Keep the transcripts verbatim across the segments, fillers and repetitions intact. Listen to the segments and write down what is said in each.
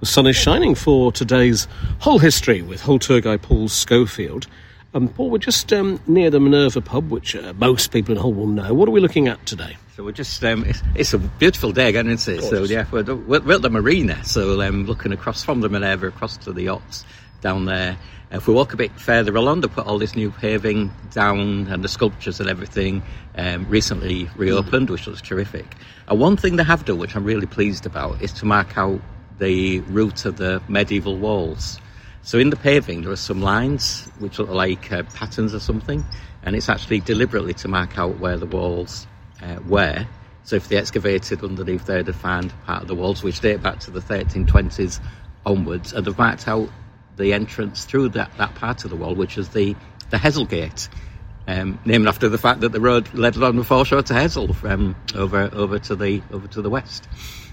The sun is shining for today's Hull History with Hull tour guide Paul Schofield. Um, Paul, we're just um, near the Minerva pub, which uh, most people in Hull will know. What are we looking at today? So we're just, um, it's, it's a beautiful day again, isn't it? So yeah, we're, we're at the marina, so um, looking across from the Minerva across to the yachts down there. If we walk a bit further along, they put all this new paving down and the sculptures and everything um, recently reopened, mm. which was terrific. And one thing they have done, which I'm really pleased about, is to mark out the route of the medieval walls. So in the paving there are some lines which look like uh, patterns or something, and it's actually deliberately to mark out where the walls uh, were. So if they excavated underneath there, they'd find part of the walls which date back to the thirteen twenties onwards, and they've marked out the entrance through that, that part of the wall, which is the, the Hessel Gate, um, named after the fact that the road led along the foreshore to Hessel from over over to the over to the west.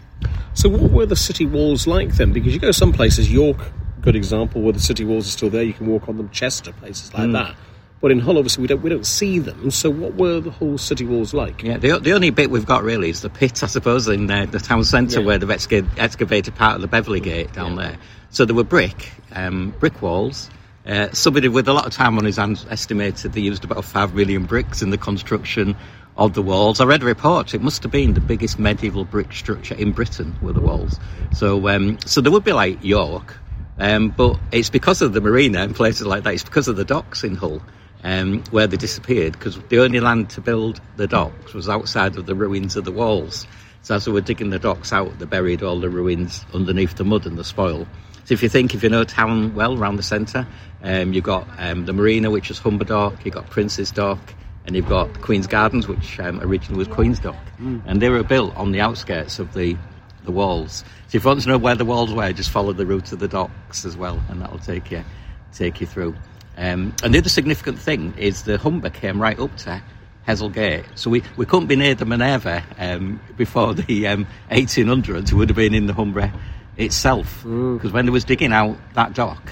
So what were the city walls like then? Because you go some places, York, good example, where the city walls are still there, you can walk on them, Chester, places like mm. that. But in Hull, obviously, we don't we don't see them. So what were the whole city walls like? Yeah, the, the only bit we've got really is the pit, I suppose, in uh, the town centre yeah. where they've exca- excavated part of the Beverley Gate down yeah. there. So there were brick, um, brick walls. Uh, somebody with a lot of time on his hands estimated they used about five million bricks in the construction of the walls. I read a report, it must have been the biggest medieval brick structure in Britain were the walls. So um, so there would be like York, um, but it's because of the marina and places like that, it's because of the docks in Hull um, where they disappeared, because the only land to build the docks was outside of the ruins of the walls. So as they were digging the docks out, they buried all the ruins underneath the mud and the spoil. So if you think, if you know town well, around the centre, um, you've got um, the marina, which is Humber Dock, you've got Prince's Dock, and you've got Queen's Gardens, which um, originally was Queen's Dock. Mm. And they were built on the outskirts of the, the walls. So if you want to know where the walls were, just follow the route of the docks as well, and that'll take you take you through. Um, and the other significant thing is the Humber came right up to Hessel Gate. So we, we couldn't be near the Minerva um, before the um, eighteen hundreds. We would have been in the Humber itself. Because mm. when they was digging out that dock,